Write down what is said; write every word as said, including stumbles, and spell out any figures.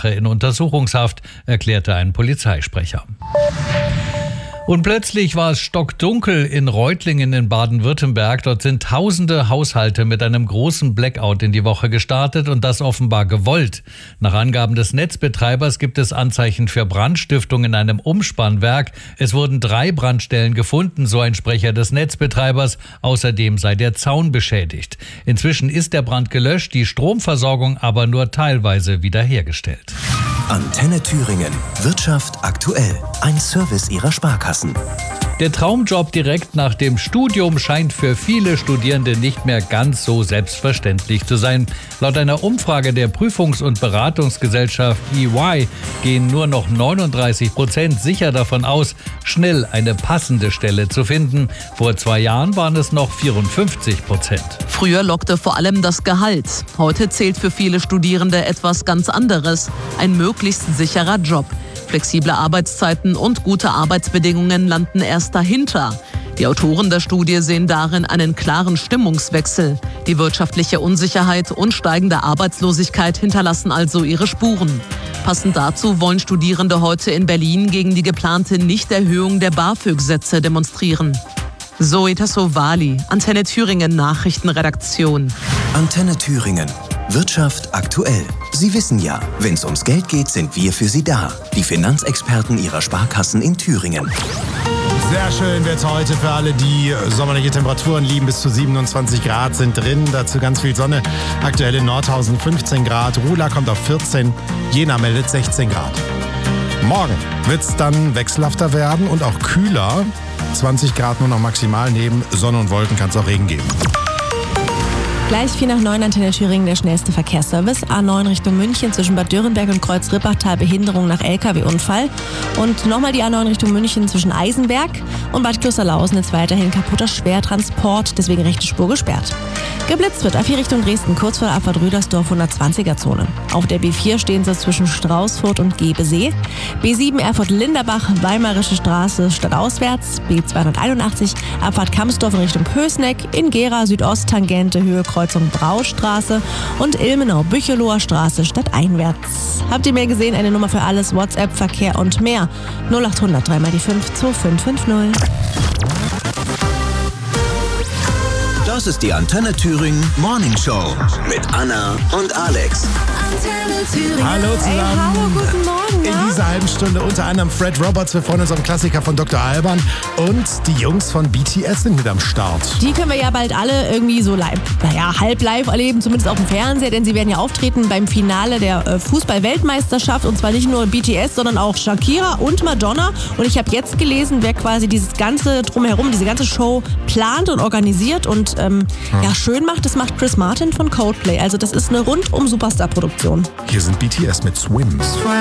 Sache in Untersuchungshaft, erklärte ein Polizeisprecher. Und plötzlich war es stockdunkel in Reutlingen in Baden-Württemberg. Dort sind tausende Haushalte mit einem großen Blackout in die Woche gestartet und das offenbar gewollt. Nach Angaben des Netzbetreibers gibt es Anzeichen für Brandstiftung in einem Umspannwerk. Es wurden drei Brandstellen gefunden, so ein Sprecher des Netzbetreibers. Außerdem sei der Zaun beschädigt. Inzwischen ist der Brand gelöscht, die Stromversorgung aber nur teilweise wiederhergestellt. Antenne Thüringen. Wirtschaft aktuell. Ein Service Ihrer Sparkassen. Der Traumjob direkt nach dem Studium scheint für viele Studierende nicht mehr ganz so selbstverständlich zu sein. Laut einer Umfrage der Prüfungs- und Beratungsgesellschaft E Y gehen nur noch neununddreißig Prozent sicher davon aus, schnell eine passende Stelle zu finden. Vor zwei Jahren waren es noch vierundfünfzig Prozent. Früher lockte vor allem das Gehalt. Heute zählt für viele Studierende etwas ganz anderes: ein möglichst sicherer Job. Flexible Arbeitszeiten und gute Arbeitsbedingungen landen erst dahinter. Die Autoren der Studie sehen darin einen klaren Stimmungswechsel. Die wirtschaftliche Unsicherheit und steigende Arbeitslosigkeit hinterlassen also ihre Spuren. Passend dazu wollen Studierende heute in Berlin gegen die geplante Nichterhöhung der BAföG-Sätze demonstrieren. Zoe Tassovali, Antenne Thüringen Nachrichtenredaktion. Antenne Thüringen. Wirtschaft aktuell. Sie wissen ja, wenn es ums Geld geht, sind wir für Sie da. Die Finanzexperten Ihrer Sparkassen in Thüringen. Sehr schön wird es heute für alle, die sommerliche Temperaturen lieben. Bis zu siebenundzwanzig Grad sind drin. Dazu ganz viel Sonne. Aktuell in Nordhausen fünfzehn Grad. Ruhla kommt auf vierzehn. Jena meldet sechzehn Grad. Morgen wird es dann wechselhafter werden und auch kühler. zwanzig Grad nur noch maximal. Neben Sonne und Wolken kann es auch Regen geben. Gleich vier nach neun Antenne Thüringen, der schnellste Verkehrsservice. A neun Richtung München zwischen Bad Dürrenberg und Kreuz-Rippachtal, Behinderung nach L K W-Unfall. Und nochmal die A neun Richtung München zwischen Eisenberg und Bad Klosterlausen ist weiterhin kaputter Schwertransport, deswegen rechte Spur gesperrt. Geblitzt wird A vier Richtung Dresden, kurz vor der Abfahrt Rüdersdorf, hundertzwanziger-Zone. Auf der B vier stehen sie zwischen Straußfurt und Gebesee. B sieben Erfurt-Linderbach, Weimarische Straße stadtauswärts. B zweihunderteinundachtzig Abfahrt Kamsdorf in Richtung Pößneck. In Gera Südost-Tangente Höhe Kreuzung Braustraße. Und Ilmenau-Bücheloher Straße stadteinwärts. Habt ihr mehr gesehen? Eine Nummer für alles, WhatsApp, Verkehr und mehr. null acht hundert drei mal die fünf zwei fünf fünf null. Das ist die Antenne Thüringen Morning Show mit Anna und Alex. Antenne Thüringen. Hallo zusammen. Ey, hallo, guten Morgen. In Ja? dieser halben Stunde unter anderem Fred Roberts. Wir freuen uns auf einen Klassiker von Doktor Alban. Und die Jungs von B T S sind mit am Start. Die können wir ja bald alle irgendwie so live, naja, halb live erleben, zumindest auf dem Fernseher, denn sie werden ja auftreten beim Finale der äh, Fußball-Weltmeisterschaft und zwar nicht nur B T S, sondern auch Shakira und Madonna. Und ich habe jetzt gelesen, wer quasi dieses ganze Drumherum, diese ganze Show plant und organisiert und ähm, ja. ja schön macht, das macht Chris Martin von Coldplay. Also das ist eine rundum Superstar-Produktion. Hier sind B T S mit Swims.